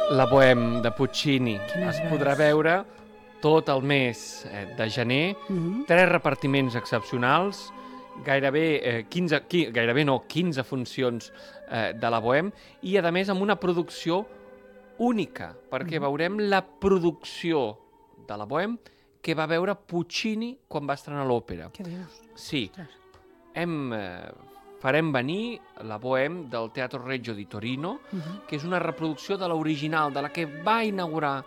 La Bohème de Puccini es podrà veure tot el mes de gener, 3 repartiments excepcionals, gairebé 15 funcions de la Bohème i, a més, amb una producció única, perquè veurem la producció de la Bohème que va veure Puccini quan va estrenar l'òpera. Què dius? Sí. Farem venir la Bohème del Teatro Regio di Torino, que és una reproducció de l'original, de la que va inaugurar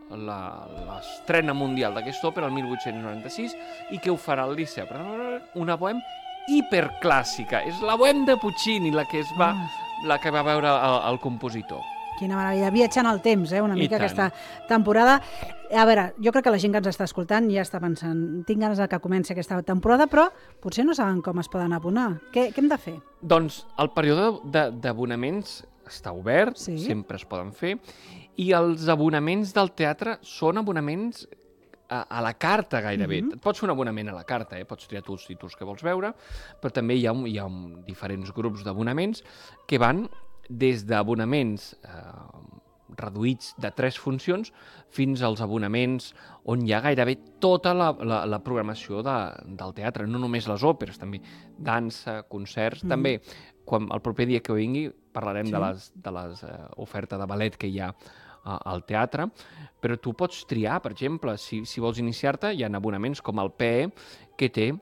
l'estrena mundial d'aquesta òpera el 1896 i que ho farà al Liceu. Una Bohème hiperclàssica. És la Bohème de Puccini la que va veure el compositor. Quina meravella, viatjant al temps, una mica aquesta temporada. A veure, jo crec que la gent que ens està escoltant ja està pensant, tinc ganes que comenci aquesta temporada, però potser no saben com es poden abonar. Què hem de fer? Doncs el període d'abonaments està obert, sempre es poden fer, i els abonaments del teatre són abonaments a la carta gairebé. Pots fer un abonament a la carta, pots triar tu els títols que vols veure, però també hi ha diferents grups d'abonaments que van des d'abonaments reduïts de 3 funcions fins als abonaments on hi ha gairebé tota la programació del teatre, no només les òperes, també dansa, concerts, també el proper dia que vingui parlarem de les ofertes de ballet que hi ha al teatre, però tu pots triar, per exemple, si vols iniciar-te, hi ha abonaments com el PE, que té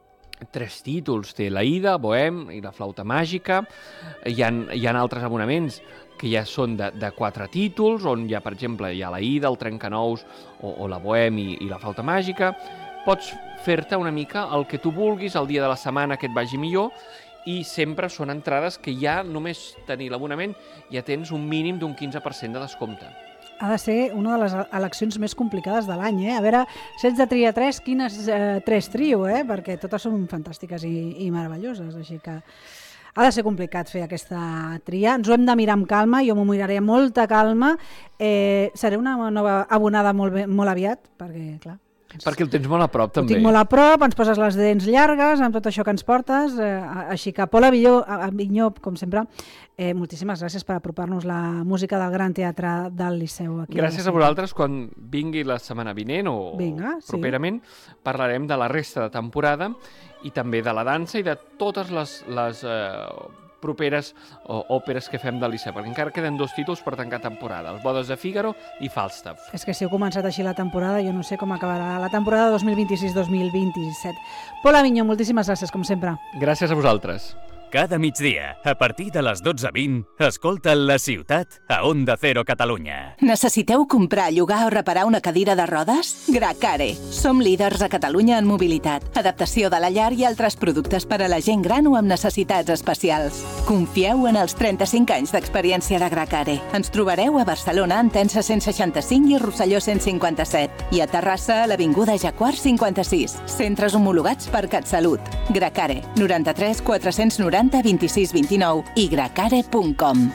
3 títols, té l'Aida, Bohème i la flauta màgica. Hi ha altres abonaments que ja són de 4 títols, on hi ha, per exemple, l'Aida, el Trencanous o la Bohème i la flauta màgica. Pots fer-te una mica el que tu vulguis, el dia de la setmana que et vagi millor, i sempre són entrades que ja només tenir l'abonament ja tens un mínim d'un 15% de descompte. Ha de ser una de les eleccions més complicades de l'any, A veure, si ets de triar 3, quines 3 trio, Perquè totes són fantàstiques i meravelloses, així que ha de ser complicat fer aquesta tria. Ens ho hem de mirar amb calma, jo m'ho miraré amb molta calma. Seré una nova abonada molt aviat, perquè, clar... Perquè el tens molt a prop, també. Ho tinc molt a prop, ens poses les dents llargues amb tot això que ens portes, així que Pol Avinyó, com sempre, moltíssimes gràcies per apropar-nos la música del Gran Teatre del Liceu. Gràcies a vosaltres. Quan vingui la setmana vinent o properament parlarem de la resta de temporada i també de la dansa i de totes les properes òperes que fem del Liceu, perquè encara queden 2 títols per tancar temporada, els Bodes de Fígaro i Falstaff. És que si heu començat així la temporada, jo no sé com acabarà la temporada 2026-2027. Pol Avinyó, moltíssimes gràcies, com sempre. Gràcies a vosaltres. Cada migdia, a partir de les 12:20, escolta La Ciutat a Onda Cero Catalunya. Necessiteu comprar, llogar o reparar una cadira de rodes? Gracare. Som líders a Catalunya en mobilitat, adaptació de la llar i altres productes per a la gent gran o amb necessitats especials. Confieu en els 35 anys d'experiència de Gracare. Ens trobareu a Barcelona, en Tensa 165 i Rosselló 157. I a Terrassa, a l'Avinguda Jaguar 56. Centres homologats per CatSalut. Gracare. 93 490 26 29 y gracare.com.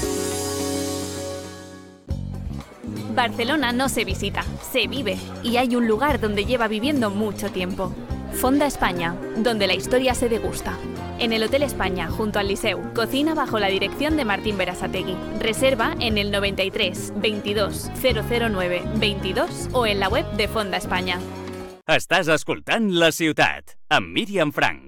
Barcelona no se visita, se vive, y hay un lugar donde lleva viviendo mucho tiempo. Fonda España, donde la historia se degusta. En el Hotel España, junto al Liceu, cocina bajo la dirección de Martín Berasategui. Reserva en el 93 22 009 22 o en la web de Fonda España. Estàs escoltant La Ciutat, amb Míriam Frank.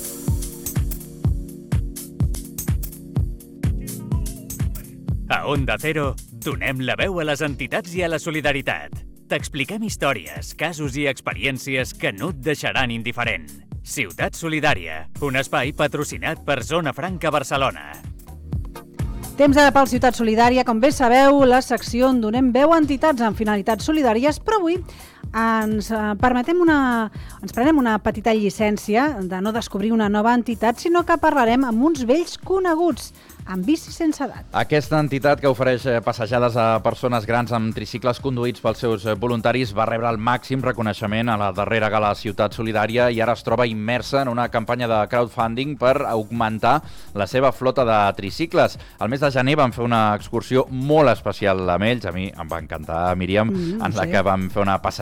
A Onda Cero, donem la veu a les entitats i a la solidaritat. T'expliquem històries, casos i experiències que no et deixaran indiferent. Ciutat Solidària, un espai patrocinat per Zona Franca Barcelona. Temps ara pel Ciutat Solidària. Com bé sabeu, la secció on donem veu a entitats amb finalitats solidàries, però avui ens prenem una petita llicència de no descobrir una nova entitat, sinó que parlarem amb uns vells coneguts, amb bici sense edat. Aquesta entitat, que ofereix passejades a persones grans amb tricicles conduïts pels seus voluntaris, va rebre el màxim reconeixement a la darrera gala Ciutat Solidària i ara es troba immersa en una campanya de crowdfunding per augmentar la seva flota de tricicles. Al mes de gener vam fer una excursió molt especial amb ells, a mi em va encantar, Míriam, en la que vam fer una passejada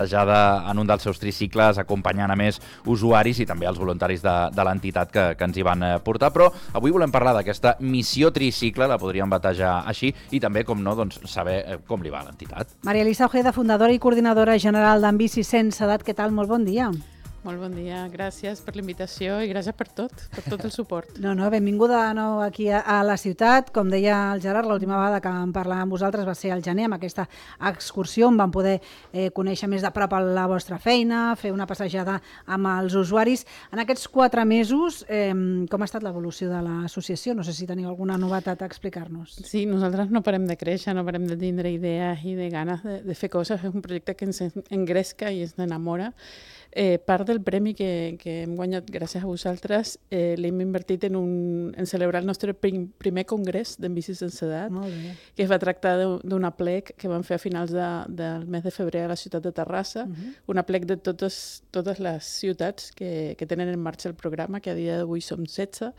passejada en un dels seus tricicles, acompanyant a més usuaris i també els voluntaris de l'entitat que ens hi van portar. Però avui volem parlar d'aquesta missió tricicle, la podríem batejar així, i també, com no, doncs, saber com li va a l'entitat. Maria Elisa Ojeda, fundadora i coordinadora general d'En Bici Sense Edat. Què tal? Molt bon dia. Molt bon dia, gràcies per la invitació i gràcies per tot el suport. No, benvinguda de nou aquí a la ciutat. Com deia el Gerard, l'última vegada que vam parlar amb vosaltres va ser al gener, amb aquesta excursió on vam poder conèixer més de prop la vostra feina, fer una passejada amb els usuaris. En aquests 4 mesos, com ha estat l'evolució de l'associació? No sé si teniu alguna novetat a explicar-nos. Sí, nosaltres no parem de créixer, no parem de tindre idees i de ganes de fer coses. És un projecte que ens engresca i ens enamora. Part del premi que hem guanyat gràcies a vosaltres l'hem invertit en celebrar el nostre primer congrés d'En Bici Sense Edat, que es va tractar d'una plec que vam fer a finals del mes de febrer a la ciutat de Terrassa, una plec de totes les ciutats que tenen en marxa el programa, que a dia d'avui som 16.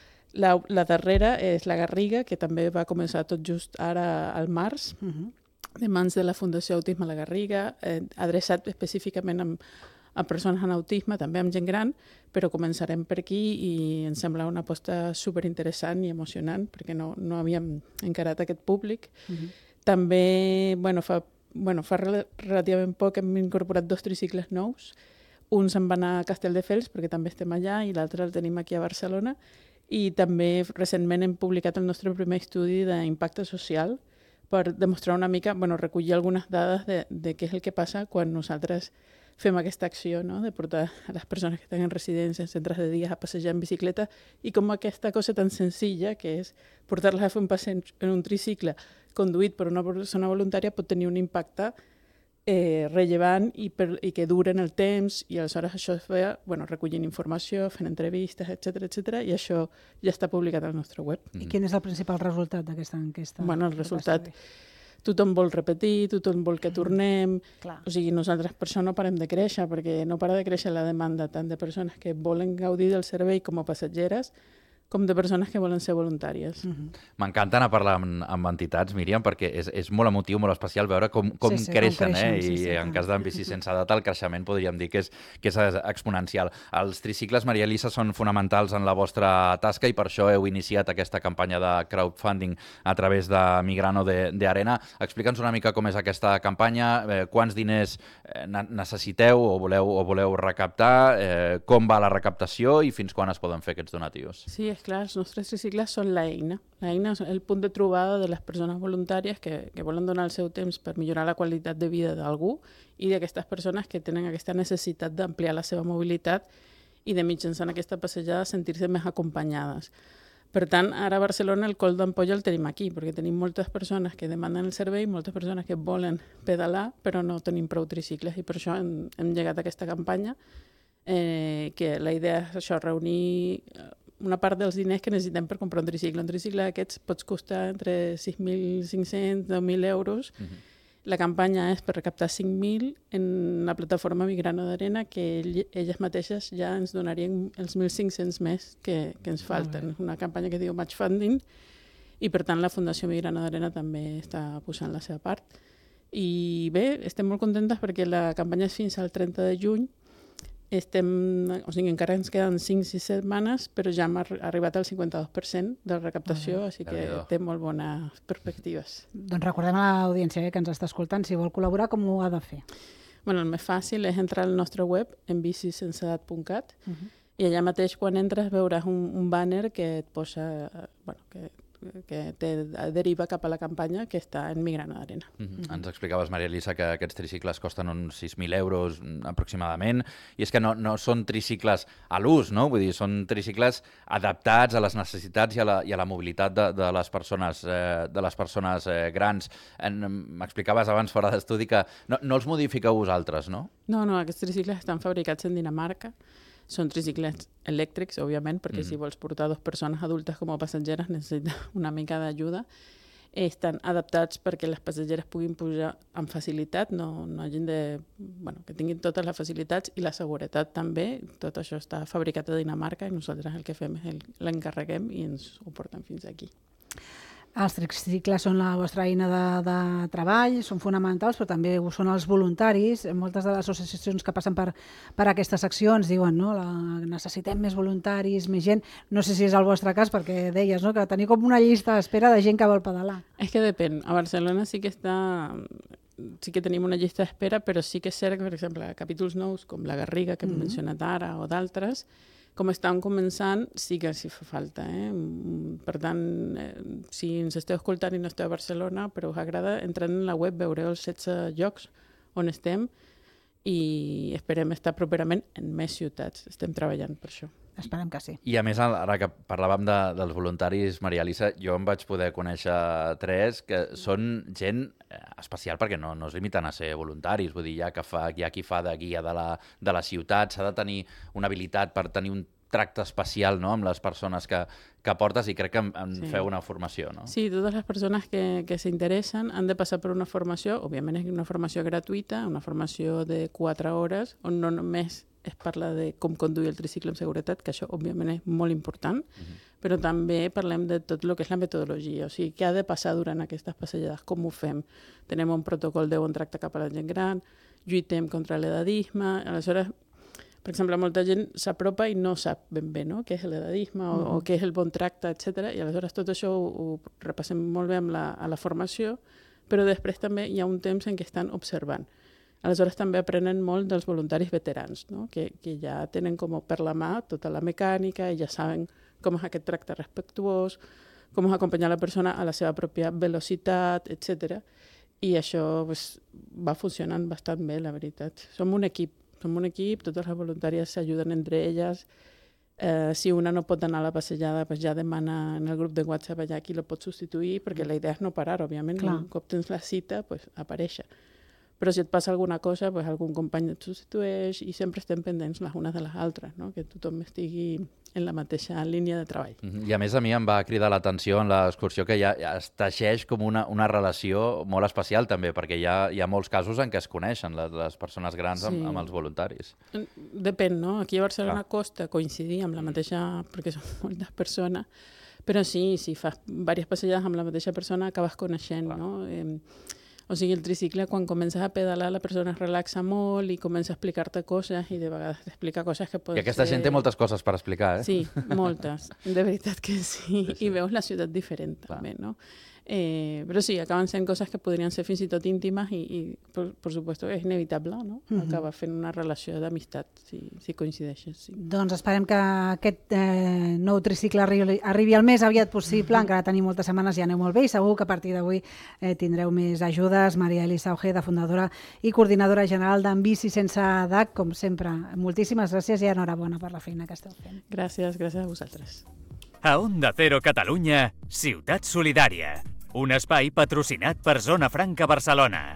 La darrera és la Garriga, que també va començar tot just ara al març, de mans de la Fundació Autisme La Garriga, adreçat específicament a persones amb autisme, també amb gent gran, però començarem per aquí i ens sembla una aposta superinteressant i emocionant, perquè no havíem encarat aquest públic. També, fa relativament poc hem incorporat 2 tricicles nous. Un se'n va anar a Castelldefels, perquè també estem allà, i l'altre el tenim aquí a Barcelona. I també recentment hem publicat el nostre primer estudi d'impacte social per demostrar una mica, recollir algunes dades de què és el que passa quan nosaltres fem aquesta acció, no?, de portar a les persones que estan en residències, en centres de dia, a passejar en bicicleta, i com aquesta cosa tan senzilla, que és portar-les a fer un passeig en un tricicle conduït per una persona voluntària, pot tenir un impacte rellevant i que dura en el temps, i aleshores això es fa recollint informació, fent entrevistes, etc, i això ja està publicat al nostre web. I quin és el principal resultat d'aquesta enquesta? El resultat... Tothom vol repetir, tothom vol que tornem. O sigui, nosaltres per això no parem de créixer, perquè no para de créixer la demanda tant de persones que volen gaudir del servei com a passatgeres, com de persones que volen ser voluntàries. M'encanta anar a parlar amb entitats, Míriam, perquè és molt emotiu, molt especial veure com creixen, i en cas d'En Bici Sense Edat el creixement podríem dir que és exponencial. Els tricicles, Maria Elisa, són fonamentals en la vostra tasca i per això heu iniciat aquesta campanya de crowdfunding a través de Migrano de Arena. Explica'ns una mica com és aquesta campanya, quants diners necessiteu o voleu recaptar, com va la recaptació i fins quan es poden fer aquests donatius. Sí, és clar, els nostres tricicles són l'eina. L'eina és el punt de trobada de les persones voluntàries que volen donar el seu temps per millorar la qualitat de vida d'algú i d'aquestes persones que tenen aquesta necessitat d'ampliar la seva mobilitat i de mitjançant aquesta passejada sentir-se més acompanyades. Per tant, ara a Barcelona el coll d'ampolla el tenim aquí, perquè tenim moltes persones que demanden el servei, moltes persones que volen pedalar, però no tenim prou tricicles, i per això hem llegat a aquesta campanya, que la idea és això, reunir una part dels diners que necessitem per comprar un tricicle. Un tricicle d'aquests pots costar entre 6.500 i 10.000 euros. La campanya és per recaptar 5.000 en la plataforma Migrano d'Arena, que elles mateixes ja ens donarien els 1.500 més que ens falten. Una campanya que diu Match Funding, i per tant la Fundació Migrano d'Arena també està posant la seva part. I bé, estem molt contentes perquè la campanya és fins al 30 de juny. Encara ens queden 5-6 setmanes, però ja hem arribat al 52% de la recaptació, així que té molt bones perspectives. Doncs recordem a l'audiència que ens està escoltant, si vol col·laborar, com ho ha de fer? El més fàcil és entrar al nostre web, enbicisenseedat.cat, i allà mateix, quan entres, veuràs un banner que et posa... que te deriva cap a la campanya que està en Migrano d'Arena. Ens explicaves, Maria Elisa, que aquests tricicles costen uns 6.000 euros aproximadament, i és que no són tricicles a l'ús, no? Vull dir, són tricicles adaptats a les necessitats i a la mobilitat de les persones grans. M'explicaves abans fora d'estudi que no els modifiqueu vosaltres, no? No, aquests tricicles estan fabricats en Dinamarca. Són tricicles elèctrics, òbviament, perquè si vols portar 2 persones adultes com a passatgeres necessita una mica d'ajuda. Estan adaptats perquè les passatgeres puguin pujar amb facilitat, no hagin que tinguin totes les facilitats i la seguretat també. Tot això està fabricat a Dinamarca i nosaltres el que fem és l'encarreguem i ens ho porten fins aquí. Els tricicles són la vostra eina de treball, són fonamentals, però també ho són els voluntaris. Moltes de les associacions que passen per aquestes accions diuen, no, necessitem més voluntaris, més gent. No sé si és el vostre cas, perquè deies, no, que teniu com una llista d'espera de gent que vol pedalar. És que depèn. A Barcelona sí que tenim una llista d'espera, però sí que és cert que, per exemple, capítols nous, com la Garriga, que hem mencionat ara, o d'altres, com estan començant, sí que s'hi fa falta. Per tant, si ens esteu escoltant i no esteu a Barcelona, però us agrada, entrant en la web veureu els 16 llocs on estem i esperem estar properament en més ciutats. Estem treballant per això. Esperem que sí. I a més, ara que parlàvem dels voluntaris, Maria Elisa, jo em vaig poder conèixer 3 que són gent especial perquè no es limiten a ser voluntaris. Vull dir, hi ha qui fa de guia de la ciutat, s'ha de tenir una habilitat per tenir un tracte especial, no?, amb les persones que portes, i crec que en feu una formació, no? Sí, totes les persones que s'interessen han de passar per una formació, òbviament és una formació gratuïta, una formació de 4 hores, on no només es parla de com conduir el tricicle amb seguretat, que això òbviament és molt important, però també parlem de tot el que és la metodologia, o sigui, què ha de passar durant aquestes passejades, com ho fem. Tenim un protocol de bon tracte cap a la gent gran, lluitem contra l'edadisme, aleshores, per exemple, molta gent s'apropa i no sap ben bé, no?, què és l'edadisme o què és el bon tracte, etc. I aleshores tot això ho repassem molt bé a la formació, però després també hi ha un temps en què estan observant. Aleshores també aprenen molt dels voluntaris veterans, no?, que ja tenen com per la mà tota la mecànica i ja saben com és aquest tracte respectuós, com és acompanyar la persona a la seva pròpia velocitat, etc. I això va funcionant bastant bé, la veritat. Som un equip, totes les voluntàries s'ajuden entre elles. Si una no pot anar a la passejada, ja demana en el grup de WhatsApp allà qui la pot substituir, perquè la idea és no parar, òbviament. Un cop tens la cita, aparèixer. Però si et passa alguna cosa, algun company et substitueix i sempre estem pendents les unes de les altres, no?, que tothom estigui en la mateixa línia de treball. I a més a mi em va cridar l'atenció en l'excursió que ja es teixeix com una relació molt especial també, perquè hi ha molts casos en què es coneixen les persones grans amb els voluntaris. Depèn, no? Aquí a Barcelona costa coincidir amb la mateixa, perquè són moltes persones, però sí, si fas diverses passejades amb la mateixa persona acabes coneixent, no? O sigui, el tricicle, quan comences a pedalar, la persona es relaxa molt i comença a explicar-te coses i de vegades t'explica coses que poden ser... I aquesta gent té moltes coses per explicar, eh? Sí, moltes. De veritat que sí. I veus la ciutat diferent, també, no? Però sí, acaben sent coses que podrien ser fins i tot íntimes i per supuesto, és inevitable, no? Acaba fent una relació d'amistat, si coincideixes. Sí. Doncs esperem que aquest nou tricicle arribi el més aviat possible. Encara tenim moltes setmanes i aneu molt bé i segur que a partir d'avui tindreu més ajudes. Maria Elisa Ojeda, fundadora i coordinadora general d'En Bici Sense DAC, com sempre. Moltíssimes gràcies i enhorabona per la feina que esteu fent. Gràcies a vosaltres. A Onda Cero Catalunya, Ciutat Solidària. Un espai patrocinat per Zona Franca Barcelona.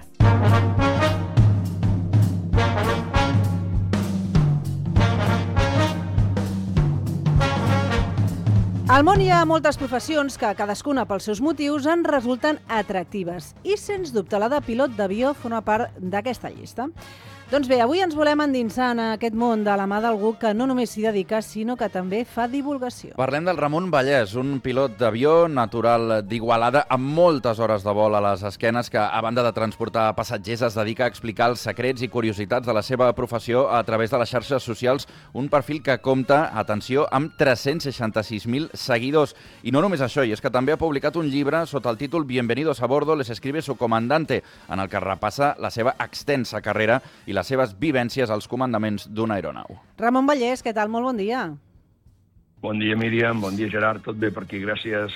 Al món hi ha moltes professions que, cadascuna pels seus motius, en resulten atractives. I, sens dubte, la de pilot d'avió forma part d'aquesta llista. Doncs bé, avui ens volem endinsar en aquest món de la mà d'algú que no només s'hi dedica, sinó que també fa divulgació. Parlem del Ramon Vallès, un pilot d'avió natural d'Igualada amb moltes hores de vol a les esquenes que, a banda de transportar passatgers, es dedica a explicar els secrets i curiositats de la seva professió a través de les xarxes socials, un perfil que compta, atenció, amb 366.000 seguidors. I no només això, i és que també ha publicat un llibre sota el títol Bienvenidos a bordo, les escribe su comandante, en el que repassa la seva extensa carrera i les seves vivències als comandaments d'una aeronau. Ramon Vallès, què tal? Molt bon dia. Bon dia, Míriam. Bon dia, Gerard. Tot bé per aquí, gràcies.